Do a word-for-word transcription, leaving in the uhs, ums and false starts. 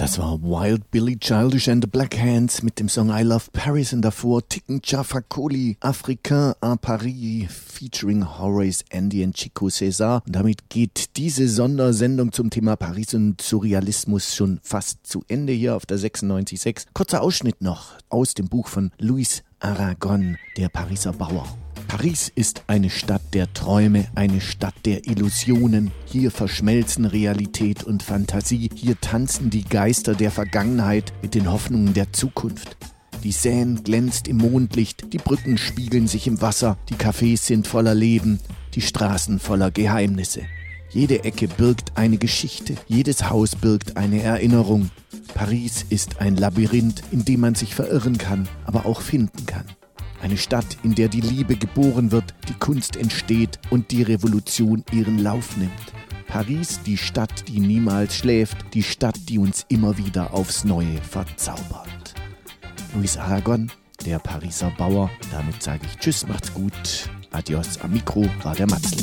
Das war Wild Billy Childish and the Black Hands mit dem Song I Love Paris und davor Tiken Jah Fakoly, Africain à Paris featuring Horace Andy und Chico César. Und damit geht diese Sondersendung zum Thema Paris und Surrealismus schon fast zu Ende hier auf der sechsundneunzig Komma sechs. Kurzer Ausschnitt noch aus dem Buch von Louis Aragon, Der Pariser Bauer. Paris ist eine Stadt der Träume, eine Stadt der Illusionen. Hier verschmelzen Realität und Fantasie. Hier tanzen die Geister der Vergangenheit mit den Hoffnungen der Zukunft. Die Seine glänzt im Mondlicht, die Brücken spiegeln sich im Wasser, die Cafés sind voller Leben, die Straßen voller Geheimnisse. Jede Ecke birgt eine Geschichte, jedes Haus birgt eine Erinnerung. Paris ist ein Labyrinth, in dem man sich verirren kann, aber auch finden kann. Eine Stadt, in der die Liebe geboren wird, die Kunst entsteht und die Revolution ihren Lauf nimmt. Paris, die Stadt, die niemals schläft, die Stadt, die uns immer wieder aufs Neue verzaubert. Louis Aragon, der Pariser Bauer. Damit sage ich Tschüss, macht's gut. Adios, am Mikro war der Matzli.